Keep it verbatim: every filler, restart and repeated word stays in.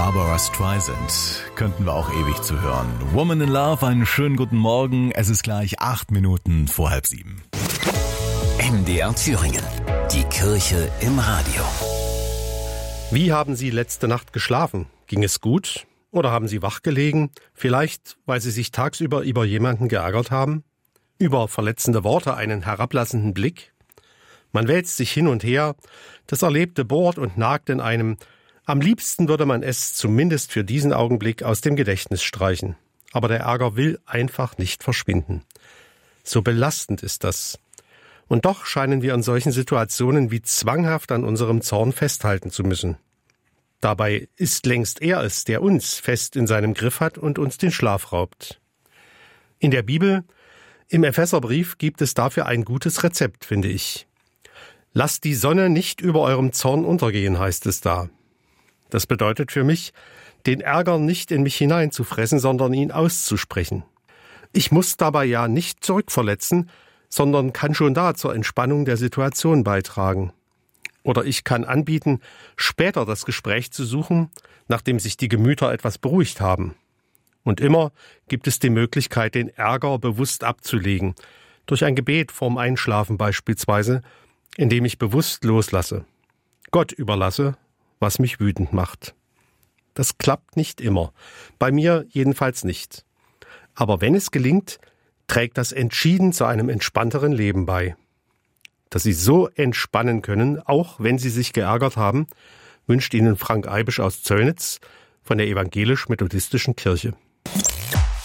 Barbara Streisand könnten wir auch ewig zuhören. Woman in Love, einen schönen guten Morgen. Es ist gleich acht Minuten vor halb sieben. M D R Thüringen. Die Kirche im Radio. Wie haben Sie letzte Nacht geschlafen? Ging es gut? Oder haben Sie wach gelegen? Vielleicht, weil Sie sich tagsüber über jemanden geärgert haben? Über verletzende Worte, einen herablassenden Blick? Man wälzt sich hin und her, das Erlebte bohrt und nagt in einem. Am liebsten würde man es zumindest für diesen Augenblick aus dem Gedächtnis streichen. Aber der Ärger will einfach nicht verschwinden. So belastend ist das. Und doch scheinen wir in solchen Situationen wie zwanghaft an unserem Zorn festhalten zu müssen. Dabei ist längst er es, der uns fest in seinem Griff hat und uns den Schlaf raubt. In der Bibel, im Epheserbrief, gibt es dafür ein gutes Rezept, finde ich. Lasst die Sonne nicht über eurem Zorn untergehen, heißt es da. Das bedeutet für mich, den Ärger nicht in mich hineinzufressen, sondern ihn auszusprechen. Ich muss dabei ja nicht zurückverletzen, sondern kann schon da zur Entspannung der Situation beitragen. Oder ich kann anbieten, später das Gespräch zu suchen, nachdem sich die Gemüter etwas beruhigt haben. Und immer gibt es die Möglichkeit, den Ärger bewusst abzulegen, durch ein Gebet vorm Einschlafen beispielsweise, indem ich bewusst loslasse, Gott überlasse, was mich wütend macht. Das klappt nicht immer, bei mir jedenfalls nicht. Aber wenn es gelingt, trägt das entschieden zu einem entspannteren Leben bei. Dass Sie so entspannen können, auch wenn Sie sich geärgert haben, wünscht Ihnen Frank Eibisch aus Zöllnitz von der Evangelisch-Methodistischen Kirche.